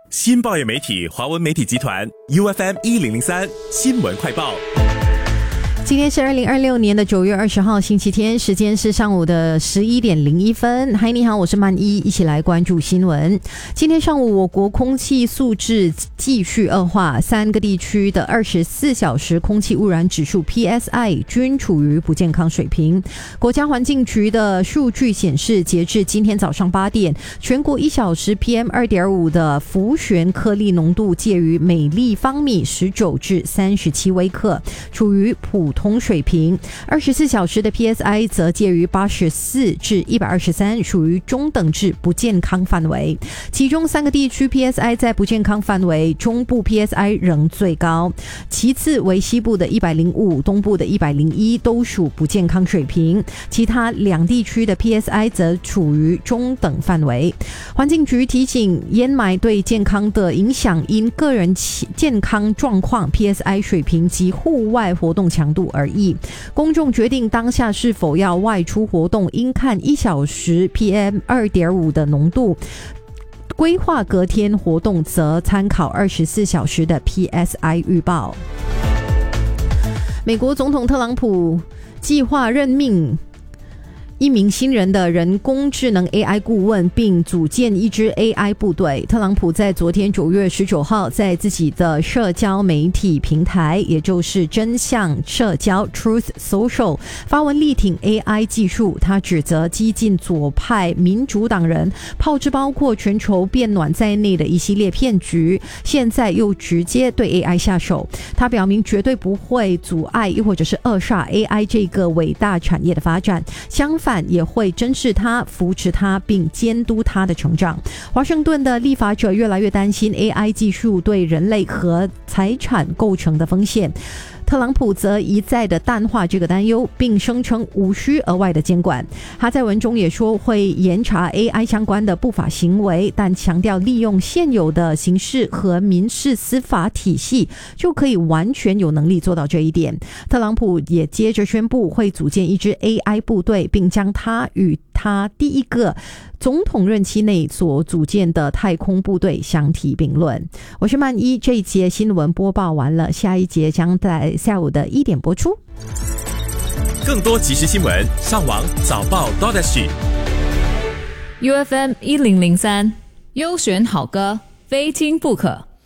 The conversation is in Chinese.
新报业媒体华文媒体集团 UFM1003 新闻快报。 今天是2026年的9月20号星期天，时间是上午的11点01分。嗨，你好，我是曼一，一起来关注新闻。今天上午，我国空气素质继续恶化，3个地区的24小时空气污染指数 PSI 均处于不健康水平。国家环境局的数据显示，截至今天早上8点，全国1小时 PM2.5 的浮悬颗粒浓度介于每立方米19至37微克，处于普通水平。24小时的 PSI 则介于84至123，属于中等至不健康范围。其中3个地区 PSI 在不健康范围，中部 PSI 仍最高，其次为西部的105，东部的101，都属不健康水平。其他2地区的 PSI 则处于中等范围。环境局提醒，烟霾对健康的影响因个人健康状况、PSI 水平及户外活动强度而异。公众决定当下是否要外出活动，应看1小时 PM2.5 的浓度。规划隔天活动则参考24小时的 PSI 预报。美国总统特朗普计划任命一名新人的人工智能 AI 顾问，并组建一支 AI 部队。特朗普在昨天9月19号在自己的社交媒体平台，也就是真相社交 Truth Social 发文力挺 AI 技术。他指责激进左派民主党人炮制包括全球变暖在内的一系列骗局，现在又直接对 AI 下手。他表明绝对不会阻碍又或者是扼杀 AI 这个伟大产业的发展，相反也会珍视它、扶持它并监督它的成长。华盛顿的立法者越来越担心 AI 技术对人类和财产构成的风险。特朗普则一再的淡化这个担忧，并声称无需额外的监管。他在文中也说会严查 AI 相关的不法行为，但强调利用现有的刑事和民事司法体系就可以完全有能力做到这一点。特朗普也接着宣布会组建一支 AI 部队，并将它与他第一个总统任期内所组建的太空部队相提并论。我是曼一，这一节新闻播报完了，下一节将在下午的1点播出。 更多即时新闻，上网早报 .SG。 UFM1003 优选好歌，非听不可。